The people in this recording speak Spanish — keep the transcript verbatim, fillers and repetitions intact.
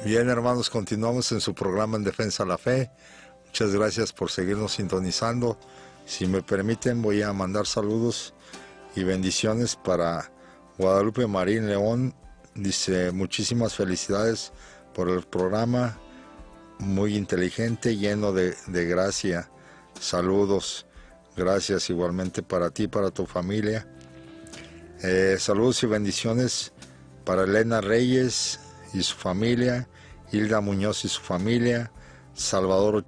Bien, hermanos, continuamos en su programa En Defensa de la Fe. Muchas gracias por seguirnos sintonizando. Si me permiten, voy a mandar saludos y bendiciones para Guadalupe Marín León. Dice, muchísimas felicidades por el programa, muy inteligente, lleno de, de gracia. Saludos, gracias igualmente para ti, para tu familia. Eh, saludos y bendiciones para Elena Reyes y su familia, Hilda Muñoz y su familia, Salvador